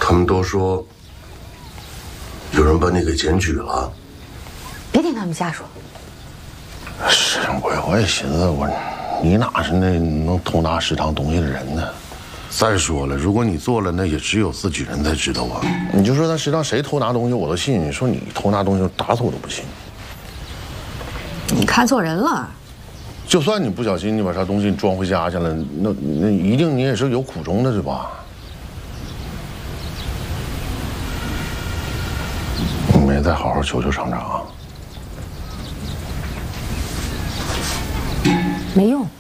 他们都说有人把你给检举了。 别听他们瞎说。 是，我也寻思你哪是那能偷拿食堂东西的人呢？再说了，如果你做了，那也只有自己人才知道啊。你就说咱食堂谁偷拿东西，我都信。你说你偷拿东西，打死我都不信。 你看错人了。 就算你不小心，你把啥东西装回家去了，那一定你也是有苦衷的，对吧？你没再好好求求厂长？ 没用。